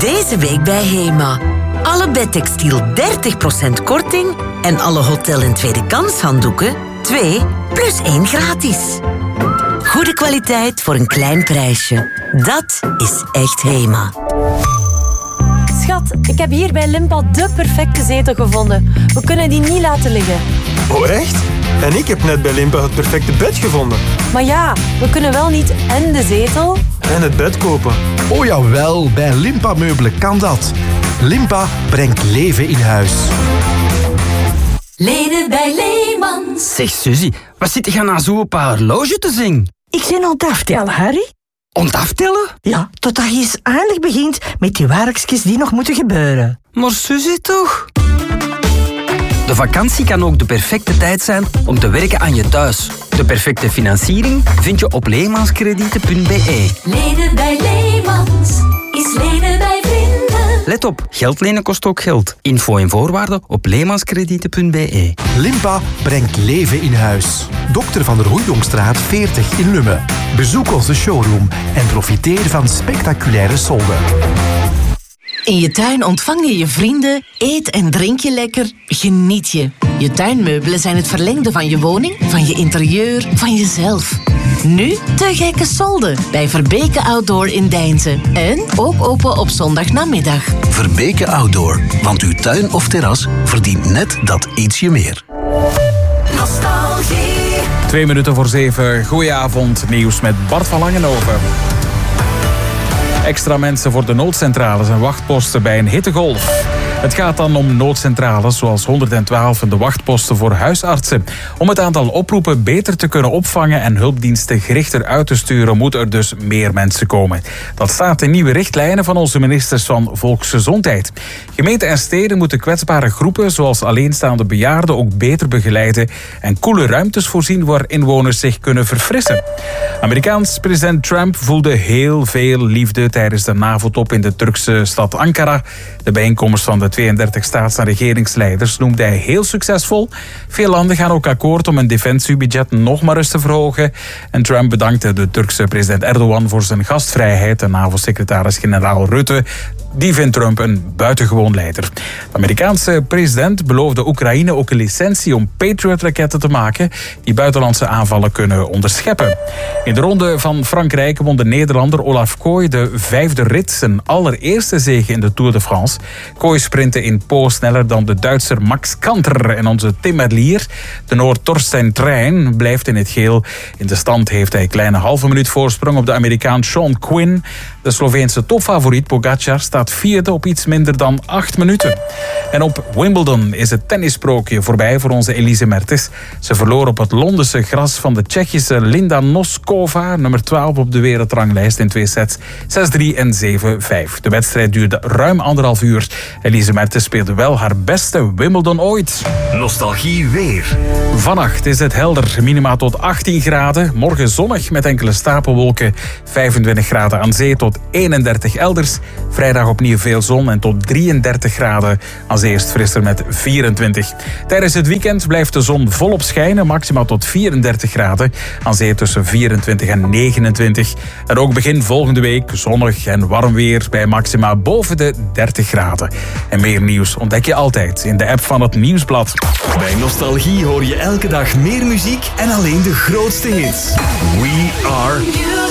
Deze week bij HEMA. Alle bedtextiel 30% korting en alle hotel- en tweede kans handdoeken 2 plus 1 gratis. Goede kwaliteit voor een klein prijsje. Dat is echt HEMA. Schat, ik heb hier bij Limpa de perfecte zetel gevonden. We kunnen die niet laten liggen. Oh, echt? En ik heb net bij Limpa het perfecte bed gevonden. Maar ja, we kunnen wel niet en de zetel... En het bed kopen. Oh jawel, bij Limpa Meubelen kan dat. Limpa brengt leven in huis. Lenen bij Leemans. Zeg Suzy, wat zit je nou zo op haar horloge te zingen? Ik ben aan het aftellen, Harry. Aan het aftellen? Ja, totdat je eens eindelijk begint met die werkjes die nog moeten gebeuren. Maar Suzy toch? De vakantie kan ook de perfecte tijd zijn om te werken aan je thuis. De perfecte financiering vind je op leemanskredieten.be. Lenen bij Leemans is lenen bij vrienden. Let op, geld lenen kost ook geld. Info en voorwaarden op leemanskredieten.be. Limpa brengt leven in huis. Dr. van der Hoeijongstraat 40 in Lummen. Bezoek onze showroom en profiteer van spectaculaire solden. In je tuin ontvang je je vrienden, eet en drink je lekker, geniet je. Je tuinmeubelen zijn het verlengde van je woning, van je interieur, van jezelf. Nu te gekke solden bij Verbeke Outdoor in Deinze. En ook open op zondagnamiddag. Verbeke Outdoor, want uw tuin of terras verdient net dat ietsje meer. Nostalgie. 6:02. Goedenavond, nieuws met Bart van Langenhoven. Extra mensen voor de noodcentrales en wachtposten bij een hittegolf. Het gaat dan om noodcentrales zoals 112 en de wachtposten voor huisartsen. Om het aantal oproepen beter te kunnen opvangen en hulpdiensten gerichter uit te sturen, moeten er dus meer mensen komen. Dat staat in nieuwe richtlijnen van onze ministers van Volksgezondheid. Gemeenten en steden moeten kwetsbare groepen zoals alleenstaande bejaarden ook beter begeleiden en koele ruimtes voorzien waar inwoners zich kunnen verfrissen. Amerikaans president Trump voelde heel veel liefde tijdens de NAVO-top in de Turkse stad Ankara. De bijeenkomst van de 32 staats- en regeringsleiders noemde hij heel succesvol. Veel landen gaan ook akkoord om een defensiebudget nog maar eens te verhogen. En Trump bedankte de Turkse president Erdogan voor zijn gastvrijheid en NAVO-secretaris-generaal Rutte. Die vindt Trump een buitengewoon leider. De Amerikaanse president beloofde Oekraïne ook een licentie om Patriot-raketten te maken die buitenlandse aanvallen kunnen onderscheppen. In de ronde van Frankrijk won de Nederlander Olaf Kooi de 5e rit, zijn allereerste zege in de Tour de France. Kooi sprintte in Po sneller dan de Duitser Max Kanter en onze Tim Merlier. De Noord Torstein Trein blijft in het geel. In de stand heeft hij een kleine halve minuut voorsprong op de Amerikaan Sean Quinn. De Sloveense topfavoriet Pogacar staat 4e op iets minder dan 8 minuten. En op Wimbledon is het tennissprookje voorbij voor onze Elise Mertens. Ze verloor op het Londense gras van de Tsjechische Linda Noskova, nummer 12 op de wereldranglijst in 2 sets, 6-3 en 7-5. De wedstrijd duurde ruim 1,5 uur. Elise Mertens speelde wel haar beste Wimbledon ooit. Nostalgie weer. Vannacht is het helder, minima tot 18 graden. Morgen zonnig met enkele stapelwolken. 25 graden aan zee tot 31 elders. Vrijdag opnieuw veel zon en tot 33 graden. Aan zee is het frisser met 24. Tijdens het weekend blijft de zon volop schijnen, maximaal tot 34 graden. Aan zee tussen 24 en 29. En ook begin volgende week zonnig en warm weer bij maxima boven de 30 graden. En meer nieuws ontdek je altijd in de app van het Nieuwsblad. Bij Nostalgie hoor je elke dag meer muziek en alleen de grootste hits. We are